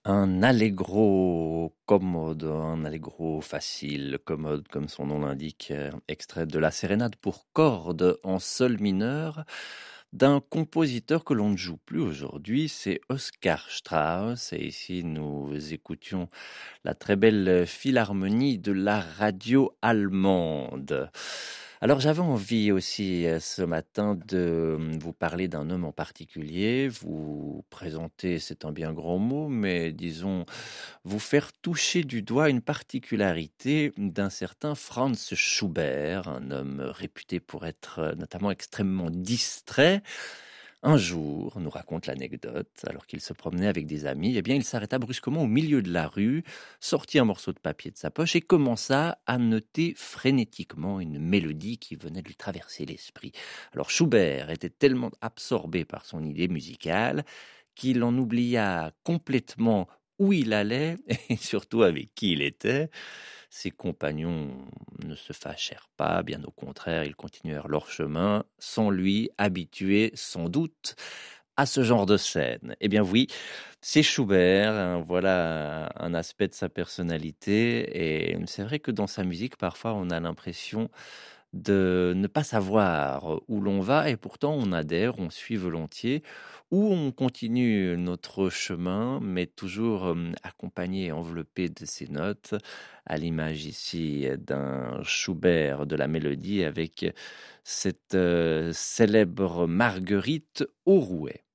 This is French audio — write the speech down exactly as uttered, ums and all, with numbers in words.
Un allegro commode, un allegro facile, commode comme son nom l'indique, euh, extrait de la sérénade pour cordes en sol mineur d'un compositeur que l'on ne joue plus aujourd'hui, c'est Oskar Strauss. Et ici nous écoutions la très belle philharmonie de la radio allemande. Alors j'avais envie aussi euh, ce matin de euh, vous parler d'un homme en particulier, vous présenter, c'est un bien grand mot, mais disons vous faire toucher du doigt une particularité d'un certain Franz Schubert, un homme réputé pour être euh, notamment extrêmement distrait. Un jour, nous raconte l'anecdote, alors qu'il se promenait avec des amis, eh bien, il s'arrêta brusquement au milieu de la rue, sortit un morceau de papier de sa poche et commença à noter frénétiquement une mélodie qui venait de lui traverser l'esprit. Alors Schubert était tellement absorbé par son idée musicale qu'il en oublia complètement où il allait et surtout avec qui il était. Ses compagnons ne se fâchèrent pas, bien au contraire, ils continuèrent leur chemin, sans lui, habitués sans doute à ce genre de scène. Eh bien oui, c'est Schubert, hein, voilà un aspect de sa personnalité, et c'est vrai que dans sa musique, parfois, on a l'impression de ne pas savoir où l'on va et pourtant on adhère, on suit volontiers ou on continue notre chemin, mais toujours euh, accompagné et enveloppé de ces notes, à l'image ici d'un Schubert de la mélodie avec cette euh, célèbre Marguerite au rouet.